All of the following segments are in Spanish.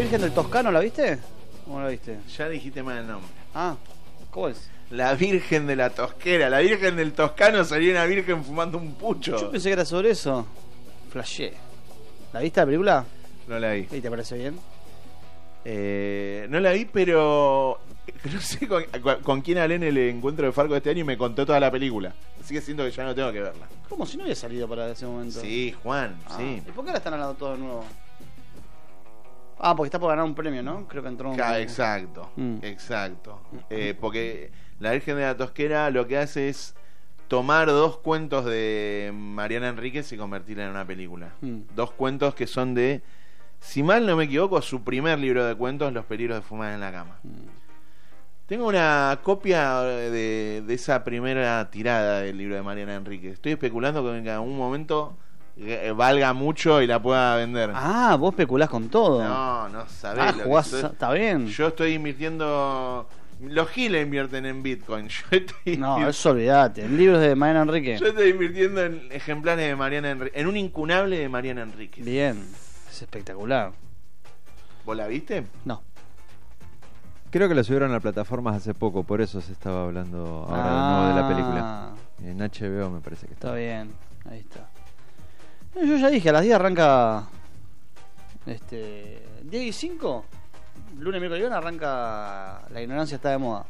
Virgen del Toscano, ¿la viste? ¿Cómo la viste? Ya dijiste mal el nombre. Ah, ¿cómo es? La Virgen de la Tosquera. La Virgen del Toscano sería una virgen fumando un pucho. Yo pensé que era sobre eso. Flashé. ¿La viste la película? No la vi. ¿Y te parece bien? No la vi, pero no sé con quién hablé en el encuentro de Farco de este año y me contó toda la película. Así que siento que ya no tengo que verla. ¿Cómo? Si no había salido para ese momento. Sí, Juan, sí. ¿Y por qué ahora están hablando todo de nuevo? Ah, porque está por ganar un premio, ¿no? Creo que entró un... Exacto, exacto. Porque la Virgen de la Tosquera lo que hace es tomar 2 cuentos de Mariana Enríquez y convertirla en una película. 2 cuentos que son de, si mal no me equivoco, su primer libro de cuentos, Los peligros de fumar en la cama. Tengo una copia de esa primera tirada del libro de Mariana Enríquez. Estoy especulando con que en algún momento valga mucho y la pueda vender. Ah, vos especulás con todo. No sabés. Jugás, está bien. Yo estoy invirtiendo. Los giles invierten en Bitcoin. No, eso olvidate. En libros de Mariana Enríquez. Yo estoy invirtiendo en ejemplares de Mariana Enríquez. En un incunable de Mariana Enríquez. Bien. Es espectacular. ¿Vos la viste? No. Creo que la subieron a plataformas hace poco, por eso se estaba hablando ahora de nuevo de la película. En HBO me parece que está. Está bien, ahí está. Yo ya dije, a las 10 arranca 10 y 5. Lunes, miércoles y viernes arranca La ignorancia está de moda.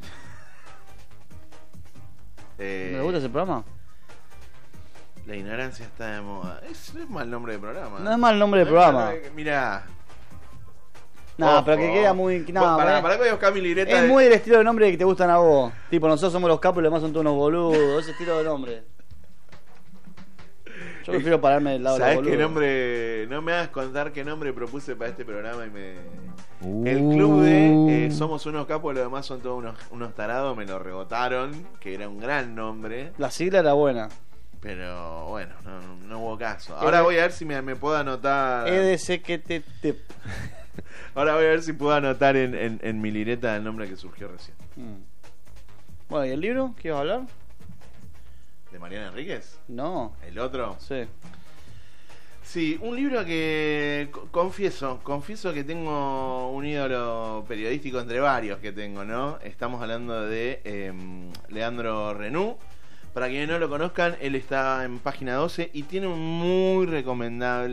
¿Me gusta ese programa? La ignorancia está de moda. Es mal nombre de programa. No es mal nombre de programa. Mirá. No, pero que queda muy... No, para que voy a buscar mi libreta. Es muy el estilo de nombre que te gustan a vos. Tipo, nosotros somos los capos y los demás son todos unos boludos. Ese estilo de nombre. Yo prefiero pararme del lado de los boludos. ¿Sabés qué nombre? No me hagas contar qué nombre propuse para este programa y me... El club de Somos unos capos y los demás son todos unos tarados. Me lo rebotaron, que era un gran nombre. La sigla era buena. Pero bueno, no hubo caso. Ahora voy a ver si me puedo anotar. EDC que te... Ahora voy a ver si puedo anotar en mi libreta el nombre que surgió recién. Bueno, ¿y el libro? ¿Qué ibas a hablar? ¿De Mariana Enríquez? No. ¿El otro? Sí. Sí, un libro que confieso que tengo un ídolo periodístico entre varios que tengo, ¿no? Estamos hablando de Leandro Renú. Para quienes no lo conozcan, él está en Página 12 y tiene un muy recomendable